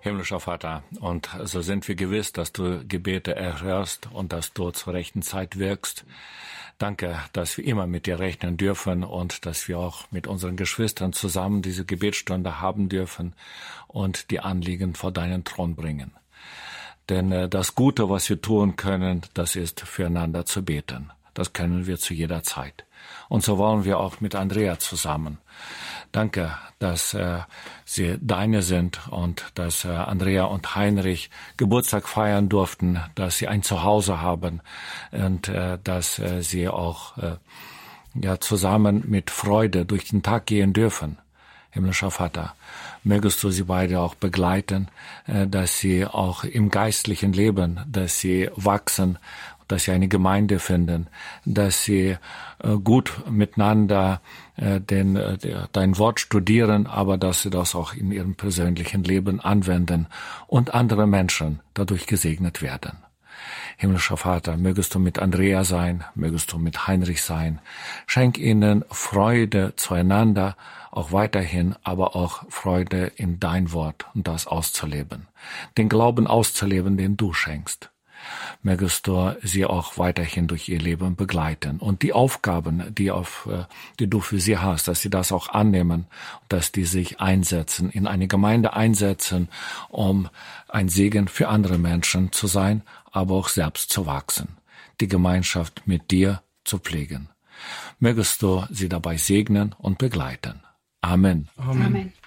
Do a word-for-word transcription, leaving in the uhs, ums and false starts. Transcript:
Himmlischer Vater, und so sind wir gewiss, dass du Gebete erhörst und dass du zur rechten Zeit wirkst. Danke, dass wir immer mit dir rechnen dürfen und dass wir auch mit unseren Geschwistern zusammen diese Gebetsstunde haben dürfen und die Anliegen vor deinen Thron bringen. Denn äh, das Gute, was wir tun können, das ist füreinander zu beten. Das können wir zu jeder Zeit. Und so wollen wir auch mit Andrea zusammen. Danke, dass äh, sie deine sind und dass äh, Andrea und Heinrich Geburtstag feiern durften, dass sie ein Zuhause haben und äh, dass äh, sie auch äh, ja zusammen mit Freude durch den Tag gehen dürfen. Himmlischer Vater, mögest du sie beide auch begleiten, äh, dass sie auch im geistlichen Leben, dass sie wachsen, dass sie eine Gemeinde finden, dass sie äh, gut miteinander äh, den, äh, dein Wort studieren, aber dass sie das auch in ihrem persönlichen Leben anwenden und andere Menschen dadurch gesegnet werden. Himmlischer Vater, mögest du mit Andrea sein, mögest du mit Heinrich sein. Schenk ihnen Freude zueinander, auch weiterhin, aber auch Freude in dein Wort und das auszuleben. Den Glauben auszuleben, den du schenkst. Mögest du sie auch weiterhin durch ihr Leben begleiten und die Aufgaben, die auf, die du für sie hast, dass sie das auch annehmen, dass die sich einsetzen, in eine Gemeinde einsetzen, um ein Segen für andere Menschen zu sein, aber auch selbst zu wachsen, die Gemeinschaft mit dir zu pflegen. Mögest du sie dabei segnen und begleiten. Amen. Amen. Amen.